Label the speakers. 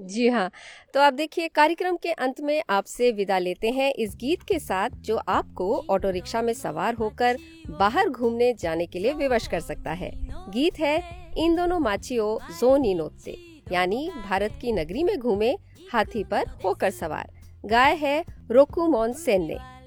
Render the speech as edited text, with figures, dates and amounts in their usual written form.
Speaker 1: जी हाँ, तो आप देखिए कार्यक्रम के अंत में आपसे विदा लेते हैं इस गीत के साथ जो आपको ऑटो रिक्शा में सवार होकर बाहर घूमने जाने के लिए विवश कर सकता है। गीत है इन दोनों माचियो जो नी नोत्ते, यानी भारत की नगरी में घूमे हाथी पर होकर सवार। गाय है रोकुमोन सेन ने।